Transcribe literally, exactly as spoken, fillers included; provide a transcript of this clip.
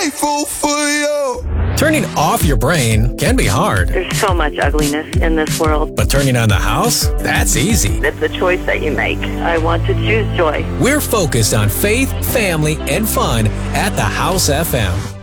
Grateful for you. Turning off your brain can be hard, There's so much ugliness in this world. but turning on the house? That's easy. It's a choice that you make. I want to choose joy. We're focused on faith, family, and fun at the House F M.